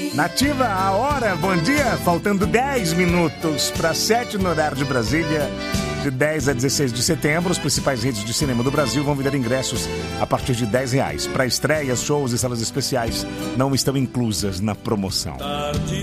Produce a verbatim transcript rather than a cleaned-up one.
Nativa, a hora, bom dia. Faltando dez minutos para sete no horário de Brasília. De dez a dezesseis de setembro, as principais redes de cinema do Brasil vão vender ingressos a partir de dez reais. Para estreias, shows e salas especiais não estão inclusas na promoção.